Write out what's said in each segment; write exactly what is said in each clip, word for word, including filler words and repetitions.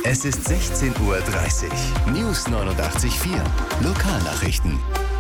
Es ist sechzehn Uhr dreißig. News neunundachtzig Komma vier. Lokalnachrichten.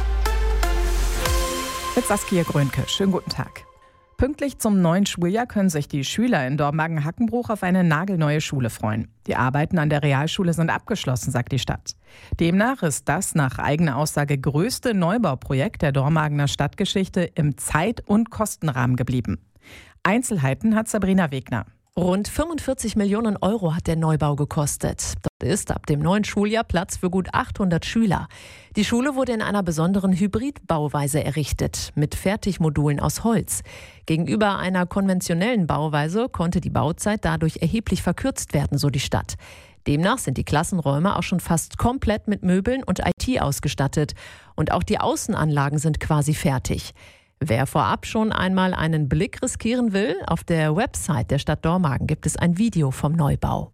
Mit Saskia Grönke. Schönen guten Tag. Pünktlich zum neuen Schuljahr können sich die Schüler in Dormagen-Hackenbruch auf eine nagelneue Schule freuen. Die Arbeiten an der Realschule sind abgeschlossen, sagt die Stadt. Demnach ist das nach eigener Aussage größte Neubauprojekt der Dormagener Stadtgeschichte im Zeit- und Kostenrahmen geblieben. Einzelheiten hat Sabrina Wegner. Rund fünfundvierzig Millionen Euro hat der Neubau gekostet. Dort ist ab dem neuen Schuljahr Platz für gut achthundert Schüler. Die Schule wurde in einer besonderen Hybridbauweise errichtet, mit Fertigmodulen aus Holz. Gegenüber einer konventionellen Bauweise konnte die Bauzeit dadurch erheblich verkürzt werden, so die Stadt. Demnach sind die Klassenräume auch schon fast komplett mit Möbeln und I T ausgestattet. Und auch die Außenanlagen sind quasi fertig. Wer vorab schon einmal einen Blick riskieren will, auf der Website der Stadt Dormagen gibt es ein Video vom Neubau.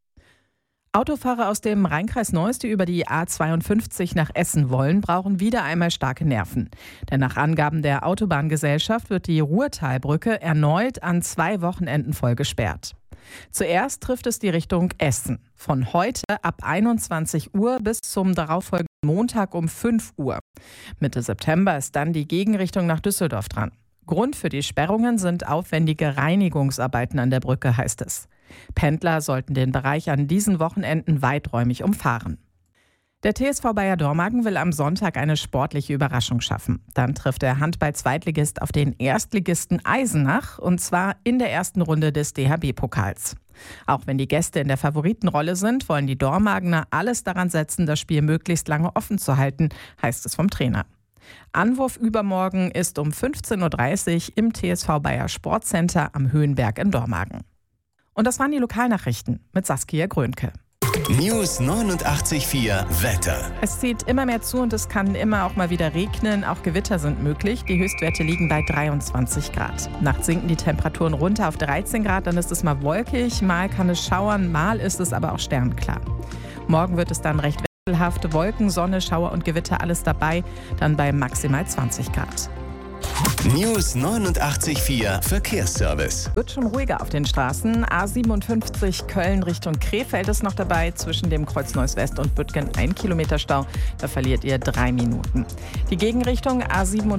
Autofahrer aus dem Rheinkreis Neuss, die über die A zweiundfünfzig nach Essen wollen, brauchen wieder einmal starke Nerven. Denn nach Angaben der Autobahngesellschaft wird die Ruhrtalbrücke erneut an zwei Wochenenden voll gesperrt. Zuerst trifft es die Richtung Essen. Von heute ab einundzwanzig Uhr bis zum darauffolgenden Montag um fünf Uhr. Mitte September ist dann die Gegenrichtung nach Düsseldorf dran. Grund für die Sperrungen sind aufwendige Reinigungsarbeiten an der Brücke, heißt es. Pendler sollten den Bereich an diesen Wochenenden weiträumig umfahren. Der T S V Bayer Dormagen will am Sonntag eine sportliche Überraschung schaffen. Dann trifft der Handball-Zweitligist auf den Erstligisten Eisenach, und zwar in der ersten Runde des D H B-Pokals. Auch wenn die Gäste in der Favoritenrolle sind, wollen die Dormagener alles daran setzen, das Spiel möglichst lange offen zu halten, heißt es vom Trainer. Anwurf übermorgen ist um fünfzehn Uhr dreißig im T S V Bayer Sportcenter am Höhenberg in Dormagen. Und das waren die Lokalnachrichten mit Saskia Grönke. News neunundachtzig Komma vier Wetter. Es zieht immer mehr zu und es kann immer auch mal wieder regnen. Auch Gewitter sind möglich. Die Höchstwerte liegen bei dreiundzwanzig Grad. Nachts sinken die Temperaturen runter auf dreizehn Grad. Dann ist es mal wolkig, mal kann es schauern, mal ist es aber auch sternklar. Morgen wird es dann recht wechselhaft. Wolken, Sonne, Schauer und Gewitter, alles dabei. Dann bei maximal zwanzig Grad. News neunundachtzig Komma vier Verkehrsservice. Wird schon ruhiger auf den Straßen. A siebenundfünfzig Köln Richtung Krefeld ist noch dabei. Zwischen dem Kreuz Neuss West und Büttgen ein Kilometer Stau. Da verliert ihr drei Minuten. Die Gegenrichtung A siebenundfünfzig